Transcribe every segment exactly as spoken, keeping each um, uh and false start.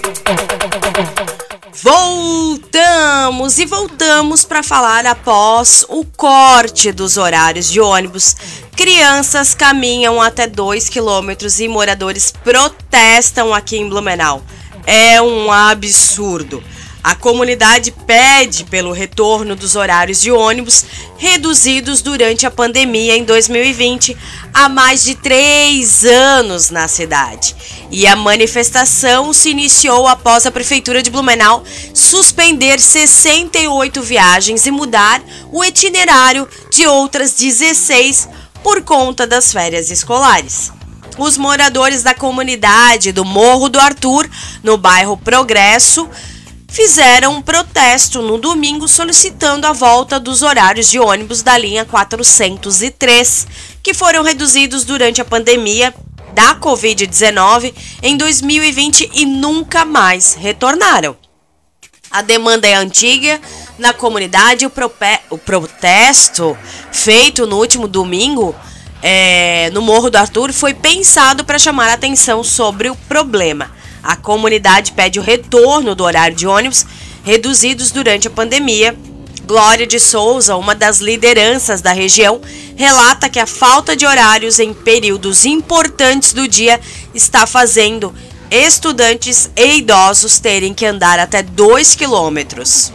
Voltamos e voltamos para falar após o corte dos horários de ônibus. Crianças caminham até dois quilômetros e moradores protestam aqui em Blumenau. É um absurdo. A comunidade pede pelo retorno dos horários de ônibus reduzidos durante a pandemia em dois mil e vinte, há mais de três anos na cidade. E a manifestação se iniciou após a Prefeitura de Blumenau suspender sessenta e oito viagens e mudar o itinerário de outras dezesseis por conta das férias escolares. Os moradores da comunidade do Morro do Arthur, no bairro Progresso, fizeram um protesto no domingo solicitando a volta dos horários de ônibus da linha quatrocentos e três, que foram reduzidos durante a pandemia da covid dezenove em dois mil e vinte e nunca mais retornaram. A demanda é antiga na comunidade. O, prope- o protesto feito no último domingo é, no Morro do Arthur foi pensado para chamar a atenção sobre o problema. A comunidade pede o retorno do horário de ônibus reduzidos durante a pandemia. Glória de Souza, uma das lideranças da região, relata que a falta de horários em períodos importantes do dia está fazendo estudantes e idosos terem que andar até dois quilômetros.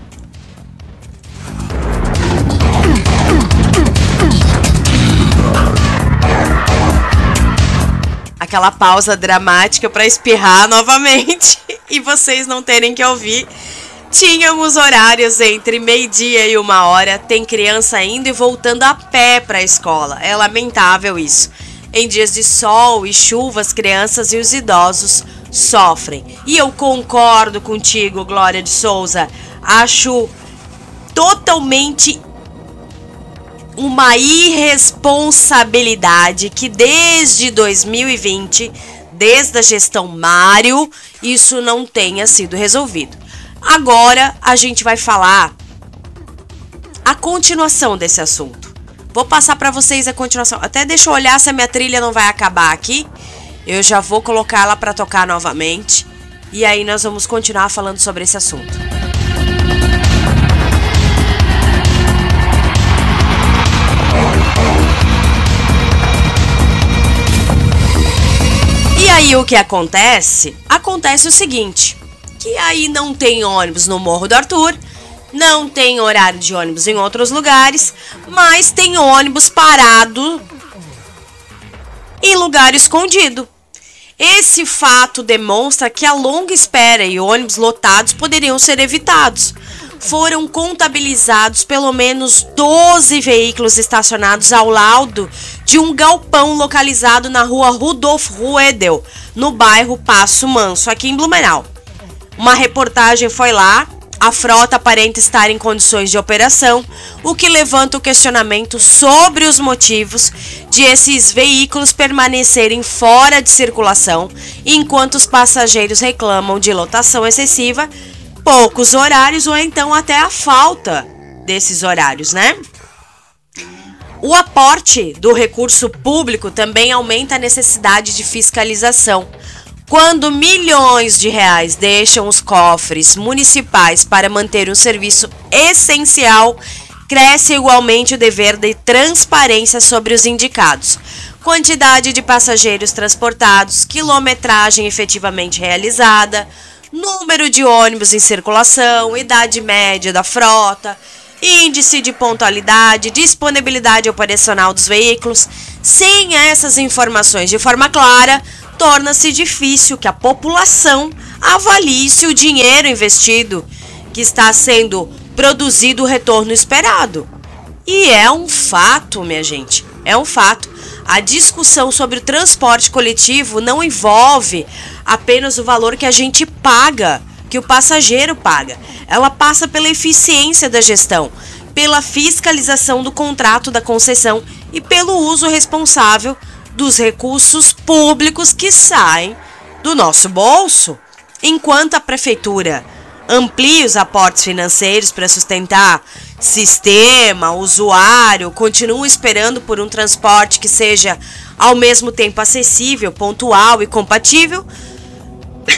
Aquela pausa dramática para espirrar novamente e vocês não terem que ouvir. Tínhamos horários entre meio-dia e uma hora. Tem criança indo e voltando a pé para a escola. É lamentável isso. Em dias de sol e chuva, as crianças e os idosos sofrem. E eu concordo contigo, Glória de Souza. Acho totalmente uma irresponsabilidade que desde dois mil e vinte, desde a gestão Mário, isso não tenha sido resolvido. Agora a gente vai falar a continuação desse assunto. Vou passar para vocês a continuação. Até deixa eu olhar se a minha trilha não vai acabar aqui. Eu já vou colocar ela para tocar novamente. E aí nós vamos continuar falando sobre esse assunto. E aí o que acontece? Acontece o seguinte, que aí não tem ônibus no Morro do Arthur, não tem horário de ônibus em outros lugares, mas tem ônibus parado em lugar escondido. Esse fato demonstra que a longa espera e ônibus lotados poderiam ser evitados. Foram contabilizados pelo menos doze veículos estacionados ao lado de um galpão localizado na rua Rudolf Ruedel, no bairro Passo Manso, aqui em Blumenau. Uma reportagem foi lá, a frota aparenta estar em condições de operação, o que levanta o questionamento sobre os motivos de esses veículos permanecerem fora de circulação, enquanto os passageiros reclamam de lotação excessiva, poucos horários ou então até a falta desses horários, né? O aporte do recurso público também aumenta a necessidade de fiscalização. Quando milhões de reais deixam os cofres municipais para manter um serviço essencial, cresce igualmente o dever de transparência sobre os indicados. Quantidade de passageiros transportados, quilometragem efetivamente realizada, número de ônibus em circulação, idade média da frota, índice de pontualidade, disponibilidade operacional dos veículos. Sem essas informações de forma clara, torna-se difícil que a população avalie se o dinheiro investido que está sendo produzido o retorno esperado. E é um fato, minha gente, é um fato. A discussão sobre o transporte coletivo não envolve apenas o valor que a gente paga, que o passageiro paga. Ela passa pela eficiência da gestão, pela fiscalização do contrato da concessão e pelo uso responsável dos recursos públicos que saem do nosso bolso. Enquanto a prefeitura amplia os aportes financeiros para sustentar sistema, usuário, continua esperando por um transporte que seja ao mesmo tempo acessível, pontual e compatível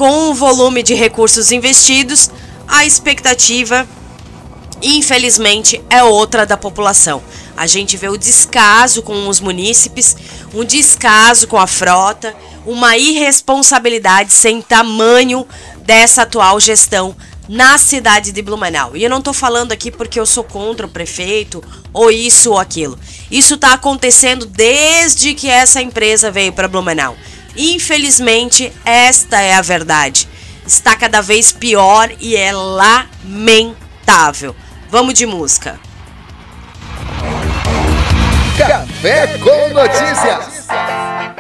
com o volume de recursos investidos, a expectativa, infelizmente, é outra da população. A gente vê o descaso com os munícipes, um descaso com a frota, uma irresponsabilidade sem tamanho dessa atual gestão na cidade de Blumenau. E eu não estou falando aqui porque eu sou contra o prefeito ou isso ou aquilo. Isso está acontecendo desde que essa empresa veio para Blumenau. Infelizmente, esta é a verdade. Está cada vez pior e é lamentável. Vamos de música. Café com Notícias.